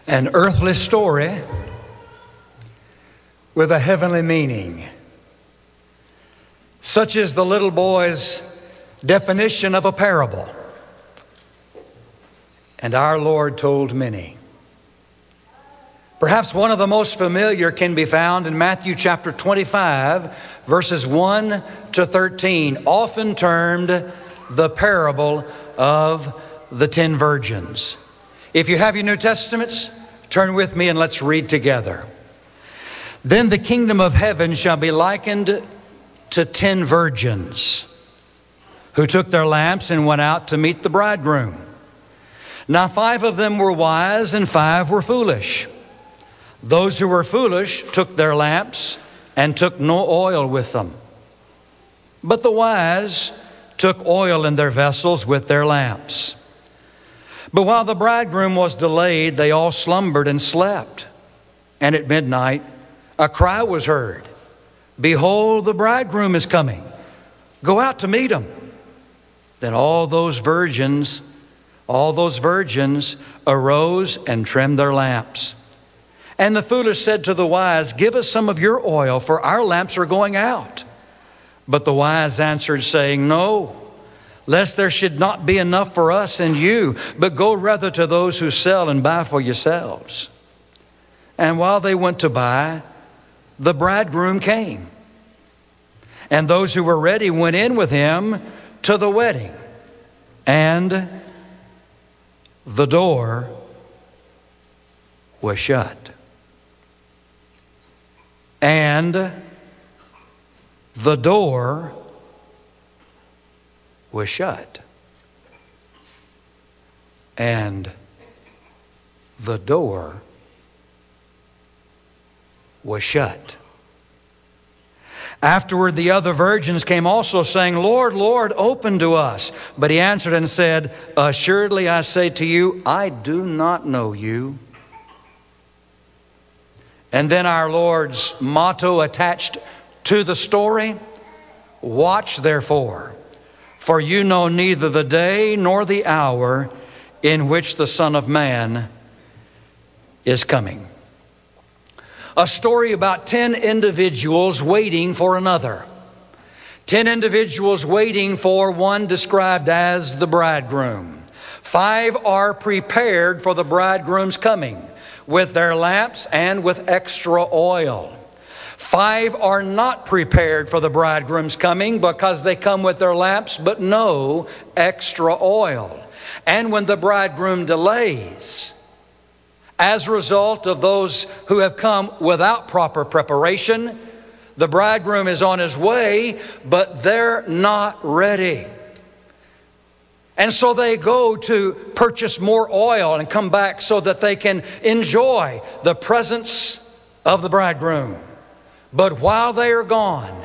An earthly story with a heavenly meaning. Such is the little boy's definition of a parable. And our Lord told many. Perhaps one of the most familiar can be found in Matthew chapter 25, verses 1 to 13, often termed the parable of the 10 virgins. If you have your New Testaments, turn with me and let's read together. Then the kingdom of heaven shall be likened to 10 virgins who took their lamps and went out to meet the bridegroom. Now 5 of them were wise and 5 were foolish. Those who were foolish took their lamps and took no oil with them. But the wise took oil in their vessels with their lamps. But while the bridegroom was delayed, they all slumbered and slept. And at midnight, a cry was heard, "Behold, the bridegroom is coming. Go out to meet him." Then all those virgins arose and trimmed their lamps. And the foolish said to the wise, "Give us some of your oil, for our lamps are going out." But the wise answered, saying, "No, lest there should not be enough for us and you, but go rather to those who sell and buy for yourselves." And while they went to buy, the bridegroom came. And those who were ready went in with him to the wedding. And the door was shut. And the door was shut. And the door was shut. Afterward, the other virgins came also, saying, "Lord, Lord, open to us." But he answered and said, "Assuredly I say to you, I do not know you." And then our Lord's motto attached to the story: "Watch therefore, for you know neither the day nor the hour in which the Son of Man is coming." A story about 10 individuals waiting for another. 10 individuals waiting for one described as the bridegroom. 5 are prepared for the bridegroom's coming with their lamps and with extra oil. 5 are not prepared for the bridegroom's coming because they come with their lamps but no extra oil. And when the bridegroom delays, as a result of those who have come without proper preparation, the bridegroom is on his way, but they're not ready. And so they go to purchase more oil and come back so that they can enjoy the presence of the bridegroom. But while they are gone,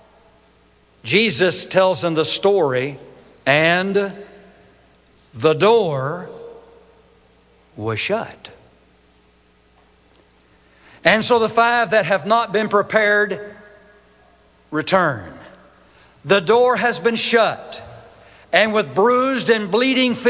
Jesus tells them the story, and the door was shut. And so the 5 that have not been prepared return. The door has been shut, and with bruised and bleeding feet,